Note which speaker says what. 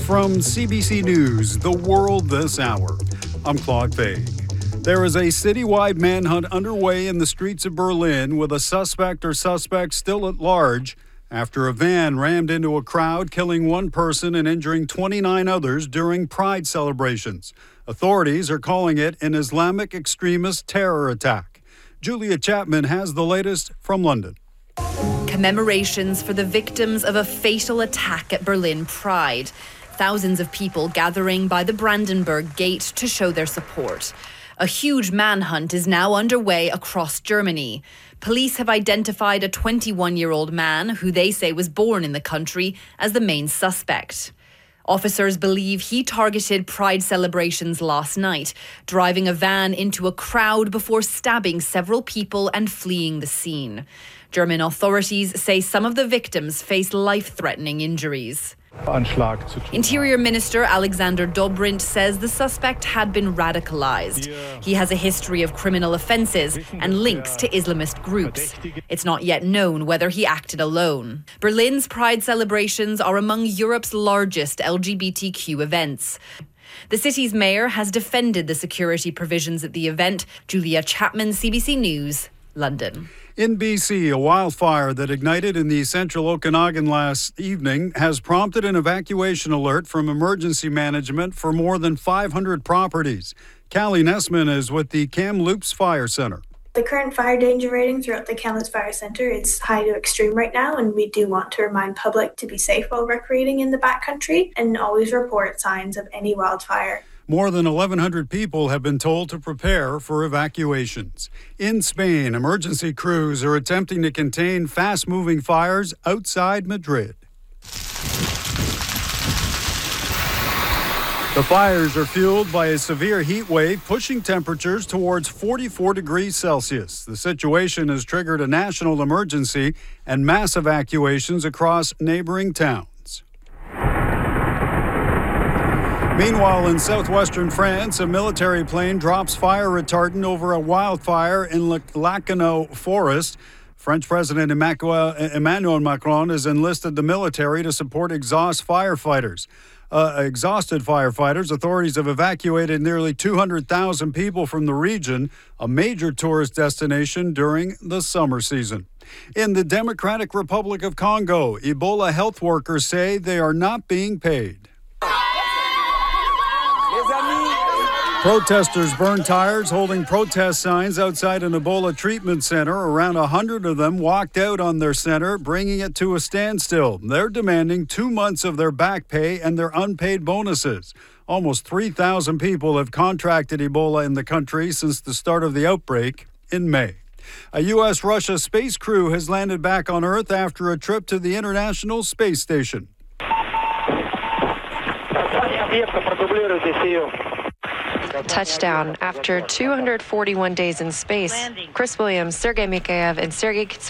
Speaker 1: From CBC News, The World This Hour, I'm Claude Vague. There is a citywide manhunt underway in the streets of Berlin with a suspect or suspects still at large after a van rammed into a crowd, killing one person and injuring 29 others during Pride celebrations. Authorities are calling it an Islamic extremist terror attack. Julia Chapman has the latest from London.
Speaker 2: Commemorations for the victims of a fatal attack at Berlin Pride. Thousands of people gathering by the Brandenburg Gate to show their support. A huge manhunt is now underway across Germany. Police have identified a 21-year-old man who they say was born in the country as the main suspect. Officers believe he targeted Pride celebrations last night, driving a van into a crowd before stabbing several people and fleeing the scene. German authorities say some of the victims face life-threatening injuries. Interior Minister Alexander Dobrindt says the suspect had been radicalized. He has a history of criminal offenses and links to Islamist groups. It's not yet known whether he acted alone. Berlin's Pride celebrations are among Europe's largest LGBTQ events. The city's mayor has defended the security provisions at the event. Julia Chapman, CBC News, London.
Speaker 1: In BC, a wildfire that ignited in the central Okanagan last evening has prompted an evacuation alert from emergency management for more than 500 properties. Callie Nessman is with the Kamloops Fire Centre.
Speaker 3: The current fire danger rating throughout the Kamloops Fire Centre is high to extreme right now, and we do want to remind public to be safe while recreating in the backcountry and always report signs of any wildfire.
Speaker 1: More than 1,100 people have been told to prepare for evacuations. In Spain, emergency crews are attempting to contain fast-moving fires outside Madrid. The fires are fueled by a severe heat wave, pushing temperatures towards 44 degrees Celsius. The situation has triggered a national emergency and mass evacuations across neighboring towns. Meanwhile, in southwestern France, a military plane drops fire retardant over a wildfire in Lacanau Forest. French President Emmanuel Macron has enlisted the military to support exhausted firefighters. Authorities have evacuated nearly 200,000 people from the region, a major tourist destination during the summer season. In the Democratic Republic of Congo, Ebola health workers say they are not being paid. Protesters burned tires holding protest signs outside an Ebola treatment center. Around 100 of them walked out on their center, bringing it to a standstill. They're demanding 2 months of their back pay and their unpaid bonuses. Almost 3,000 people have contracted Ebola in the country since the start of the outbreak in May. A U.S.-Russia space crew has landed back on Earth after a trip to the International Space Station.
Speaker 4: Touchdown after 241 days in space. Chris Williams, Sergei Mikheyev, and Sergei